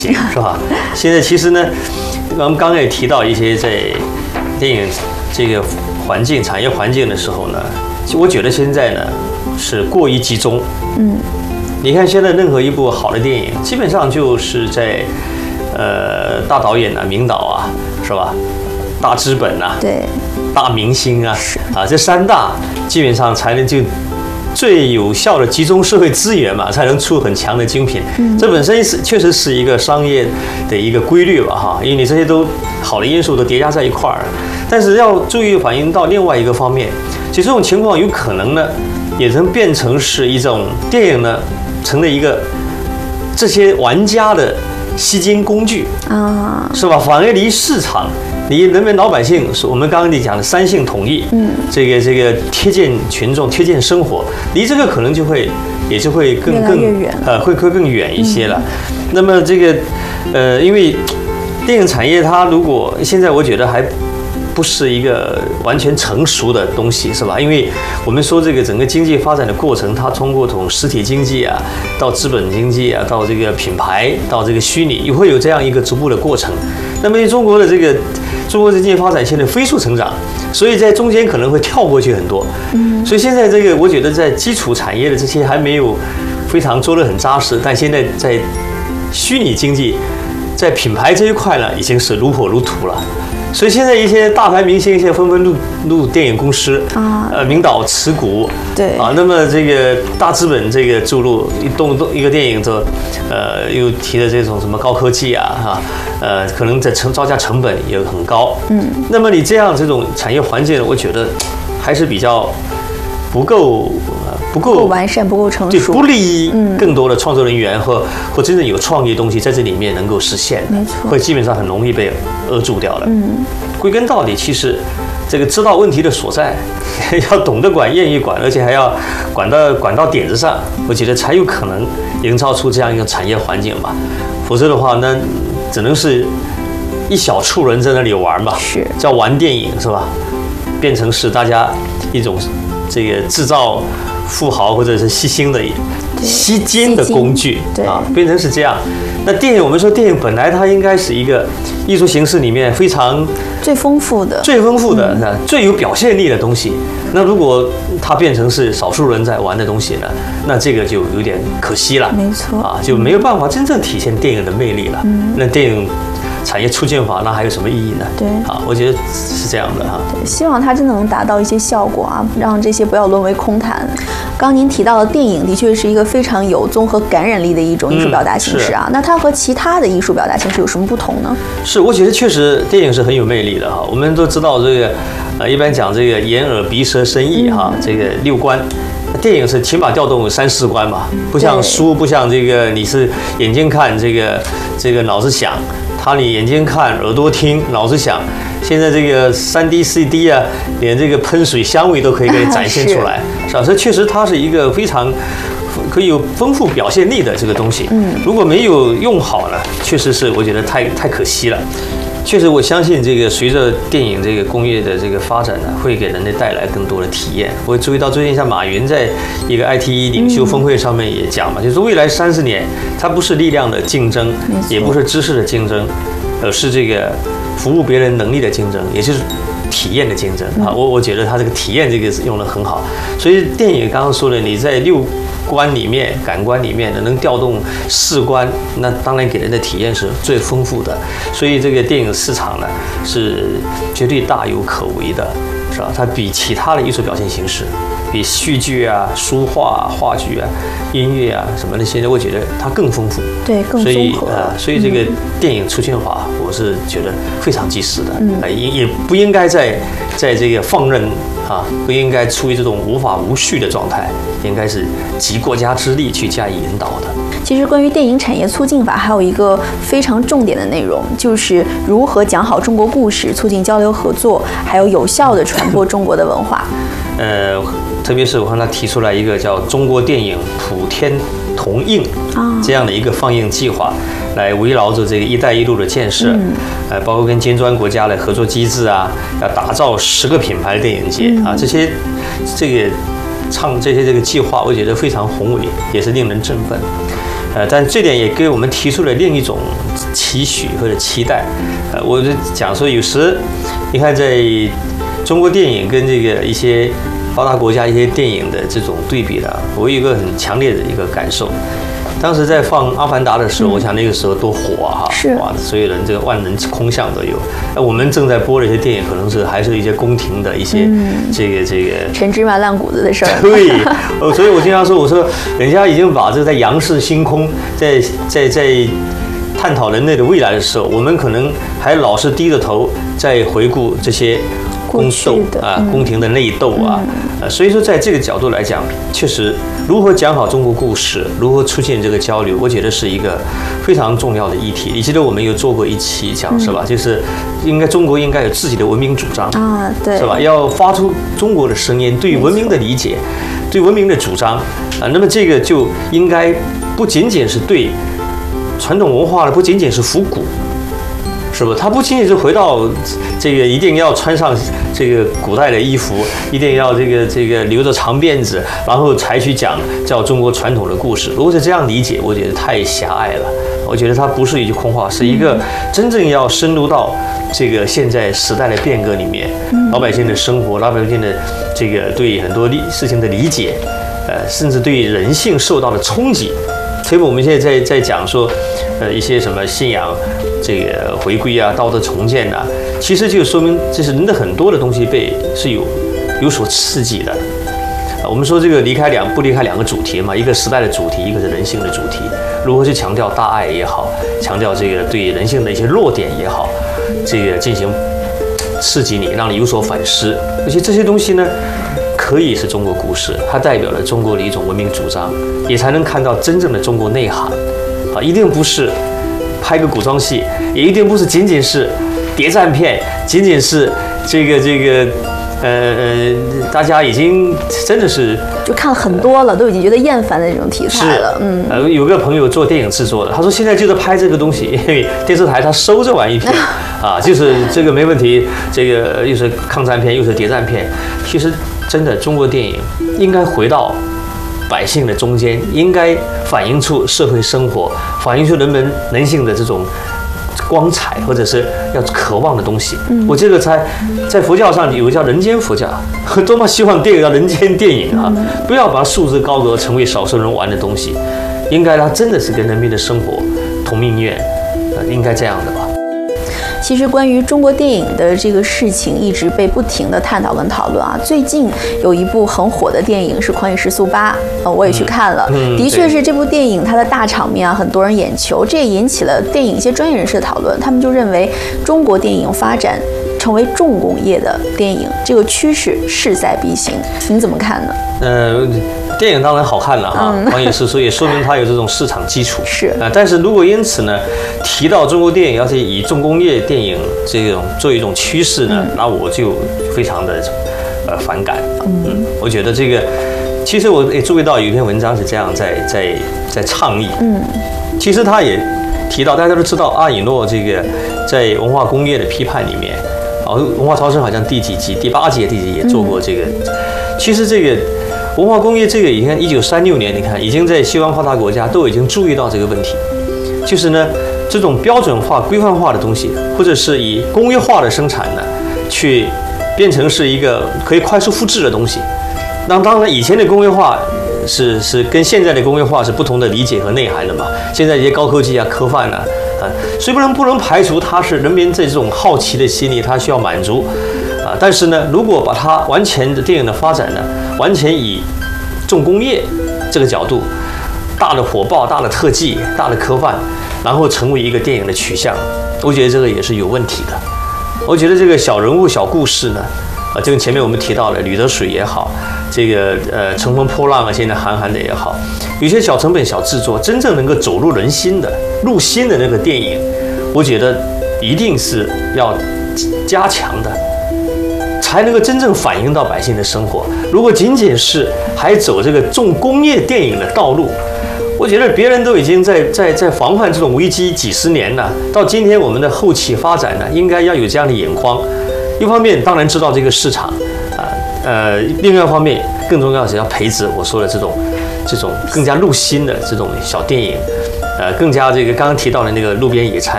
是吧？现在其实呢，我们刚刚也提到一些在电影这个环境、产业环境的时候呢，我觉得现在呢是过于集中。你看现在任何一部好的电影，基本上就是在大导演啊、名导啊，是吧？大资本啊， 对， 大明星啊，这三大基本上才能就最有效的集中社会资源嘛，才能出很强的精品。这本身确实是一个商业的一个规律吧，哈，因为你这些都好的因素都叠加在一块儿。但是要注意反映到另外一个方面，其实这种情况有可能呢，也能变成是一种电影呢，成了一个这些玩家的吸金工具啊，是吧？反而离市场。离人民老百姓，我们刚刚你讲的三性统一，这个贴近群众、贴近生活，离这个可能就会更远会更远一些了。那么这个因为电影产业它如果现在我觉得还不是一个完全成熟的东西，是吧？因为我们说这个整个经济发展的过程，它通过从实体经济啊，到资本经济啊，到这个品牌，到这个虚拟，也会有这样一个逐步的过程。那么中国的经济发展现在飞速成长，所以在中间可能会跳过去很多。所以现在这个我觉得在基础产业的这些还没有非常做得很扎实，但现在在虚拟经济，在品牌这一块呢，已经是如火如荼了。所以现在一些大牌明星现在纷纷入电影公司名导持股， 对啊， 那么这个大资本这个注入一个电影的又提的这种什么高科技啊可能在造价成本也很高，那么你这样这种产业环境，我觉得还是比较不够完善，不够成熟， 不利于更多的创作人员或真正有创意的东西在这里面能够实现， 没错， 会基本上很容易被扼住掉了。归根到底，其实这个知道问题的所在，要懂得管、愿意管，而且还要管到点子上，我觉得才有可能营造出这样一个产业环境吧。否则的话，那只能是一小撮人在那里玩吧，叫玩电影是吧？变成是大家一种这个制造富豪或者是吸金的工具啊，变成是这样。那电影，我们说电影本来它应该是一个艺术形式里面非常最丰富的、 最有表现力的东西。那如果它变成是少数人在玩的东西呢，那这个就有点可惜了。 没错啊，就没有办法真正体现电影的魅力了。那电影产业促进法那还有什么意义呢？ 对， 啊，我觉得是这样的哈。 对，希望它真的能达到一些效果啊，让这些不要沦为空谈。刚您提到的电影的确是一个非常有综合感染力的一种艺术表达形式啊，那它和其他的艺术表达形式有什么不同呢？是， 我觉得确实电影是很有魅力的哈。我们都知道这个一般讲这个眼耳鼻舌身意哈，这个六官。电影是起码调动3、4关嘛，不像书，不像这个你是眼睛看这个脑子想，你眼睛看耳朵听脑子想。现在这个3D、4D 啊，连这个喷水香味都可以给你展现出来，是吧？所以确实它是一个非常可以有丰富表现力的这个东西。如果没有用好呢，确实是我觉得太可惜了。确实，我相信这个随着电影这个工业的这个发展呢，会给人类带来更多的体验。我注意到最近像马云在一个 IT 领袖峰会上面也讲嘛，就是未来30年，它不是力量的竞争，也不是知识的竞争，而是这个服务别人能力的竞争，也就是体验的竞争啊。我觉得它这个体验这个用得很好。所以电影刚刚说的，你在6官里面、感官里面能调动4官，那当然给人的体验是最丰富的。所以这个电影市场呢是绝对大有可为的，是吧？它比其他的艺术表现形式，比戏剧啊、书画、话剧啊、音乐啊什么的，现在我觉得它更丰富， 对，更综合。 所以这个电影促进法，我是觉得非常及时的，也不应该在这个放任啊，不应该处于这种无法无序的状态，应该是集国家之力去加以引导的。 其实关于电影产业促进法还有一个非常重点的内容，就是如何讲好中国故事，促进交流合作，还有有效地传播中国的文化。 特别是我看他提出来一个叫中国电影普天同映这样的一个放映计划，来围绕着这个“一带一路”的建设，包括跟金砖国家的合作机制啊，要打造10个品牌电影节啊，这些计划，我觉得非常宏伟，也是令人振奋。但这点也给我们提出了另一种期许或者期待。我就讲说，有时你看在中国电影跟这个一些发达国家一些电影的这种对比的，我有一个很强烈的一个感受。当时在放《阿凡达》的时候，我想那个时候多火啊！ 是哇，所有人这个万人空巷都有。我们正在播的一些电影，可能是还是一些宫廷的一些这个陈芝麻烂谷子的事儿。 对，所以我经常说，我说人家已经把这个在仰视星空，在探讨人类的未来的时候，我们可能还老是低着头在回顾这些宫斗啊、宫廷的内斗啊。所以说，在这个角度来讲，确实如何讲好中国故事，如何出现这个交流，我觉得是一个非常重要的议题。你记得我们有做过一期讲是吧？就是中国应该有自己的文明主张啊，对，是吧？要发出中国的声音，对文明的理解，对文明的主张啊。那么这个就应该不仅仅是对传统文化的，不仅仅是复古。是不？他不仅仅是回到这个一定要穿上这个古代的衣服，一定要这个留着长辫子，然后才去讲叫中国传统的故事。如果是这样理解，我觉得太狭隘了。我觉得它不是一句空话，是一个真正要深入到这个现在时代的变革里面，老百姓的生活，老百姓的这个对很多事情的理解，甚至对人性受到的冲击。所以我们现在在讲说，一些什么信仰这个回归啊、道德重建啊，其实就说明这是人的很多的东西是有所刺激的。我们说这个不离开两个主题嘛，一个时代的主题，一个是人性的主题。如何去强调大爱也好，强调这个对人性的一些弱点也好，这个进行刺激你，让你有所反思。而且这些东西呢，可以是中国故事，它代表了中国的一种文明主张，也才能看到真正的中国内涵。啊，一定不是拍个古装戏，也一定不是仅仅是谍战片，仅仅是这个大家已经真的是就看了很多了，都已经觉得厌烦的那种题材了。 有个朋友做电影制作的，他说现在就在拍这个东西，因为电视台他收这玩意片啊，就是这个没问题，这个又是抗战片又是谍战片。其实真的中国电影应该回到百姓的中间，应该反映出社会生活，反映出人性的这种光彩，或者是要渴望的东西。我这个在佛教上有个叫人间佛教，多么希望电影叫人间电影啊！不要把束之高阁，成为少数人玩的东西，应该它真的是跟人民的生活同命运，应该这样的吧。 其实关于中国电影的这个事情一直被不停的探讨跟讨论啊。最近有一部很火的电影是《狂野时速8》，我也去看了，的确是这部电影它的大场面啊，很多人眼球，这也引起了电影一些专业人士的讨论。他们就认为中国电影发展成为重工业的电影，这个趋势势在必行，您怎么看呢？ 电影当然好看了哈，狂野时速也说明它有这种市场基础是啊。但是如果因此呢，提到中国电影要是以重工业电影这种作为一种趋势呢，那我就非常的反感。我觉得这个，其实我也注意到有一篇文章是这样在倡议。其实他也提到，大家都知道阿以诺这个在文化工业的批判里面，文化超生好像第几集，第8集、第几集也做过这个。其实这个文化工业这个，你看1936年，你看已经在西方发达国家都已经注意到这个问题，就是呢这种标准化、规范化的东西，或者是以工业化的生产呢，去变成是一个可以快速复制的东西。那当然，以前的工业化是跟现在的工业化是不同的理解和内涵的嘛。现在一些高科技啊、科幻啊，所以不能排除它是人民这种好奇的心理，它需要满足。但是呢，如果把它完全的电影的发展呢，完全以重工业这个角度，大的火爆、大的特技、大的科幻，然后成为一个电影的取向，我觉得这个也是有问题的。我觉得这个小人物、小故事呢，就跟前面我们提到的吕得水也好，这个乘风破浪啊，现在韩寒的也好，有些小成本、小制作，真正能够走入人心的、入心的那个电影，我觉得一定是要加强的。才能够真正反映到百姓的生活。如果仅仅是还走这个重工业电影的道路，我觉得别人都已经在防范这种危机几十年了。到今天我们的后期发展呢，应该要有这样的眼光。一方面当然知道这个市场，另外一方面更重要的是要培植我说的这种更加入心的这种小电影， 更加这个刚刚提到的那个路边野餐，